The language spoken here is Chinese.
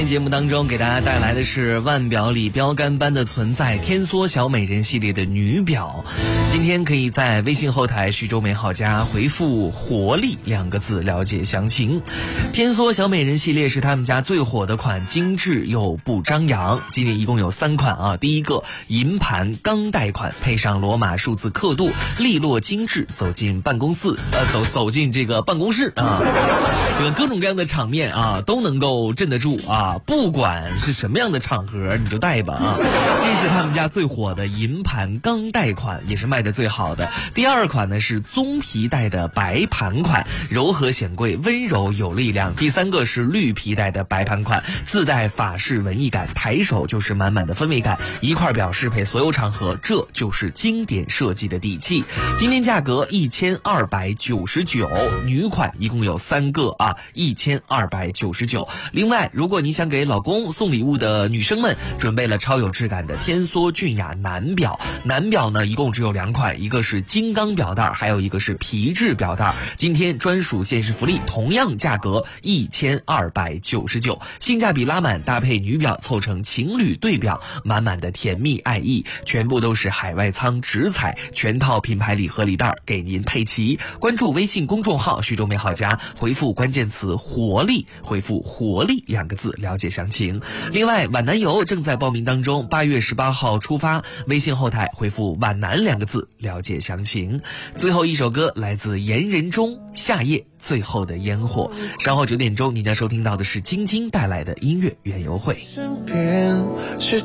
节目当中给大家带来的是腕表里标杆般的存在天梭小美人系列的女表。今天可以在微信后台徐州美好家回复活力2个字了解详情。天梭小美人系列是他们家最火的款，精致又不张扬。今年一共有3款啊，第一个银盘钢带款，配上罗马数字刻度，利落精致，走进办公室这个办公室啊，这个各种各样的场面啊都能够镇得住啊，不管是什么样的场合你就戴吧啊。这是他们家最火的银盘钢带款，也是卖的最好的。第二款呢是棕皮带的白盘款，柔和显贵，温柔有力量。第三个是绿皮带的白盘款，自带法式文艺感，抬手就是满满的氛围感，一块表适配所有场合，这就是经典设计的底气。今天价格1299，女款一共有3个啊，1299。另外，如果你想给老公送礼物的女生们，准备了超有质感的天梭俊雅男表。男表呢一共只有2款，一个是金刚表带，还有一个是皮质表带。今天专属限时福利，同样价格1299，性价比拉满，搭配女表凑成情侣对表，满满的甜蜜爱意，全部都是海外仓直采，全套品牌礼盒礼袋给您配齐。关注微信公众号徐州美好家，回复关键词活力，回复活力2个字了解详情。另外，皖南游正在报名当中，8月18号出发，微信后台回复皖南2个字了解详情。最后一首歌来自言人中，夏夜最后的烟火。稍后9点钟你将收听到的是晶晶带来的音乐园游会。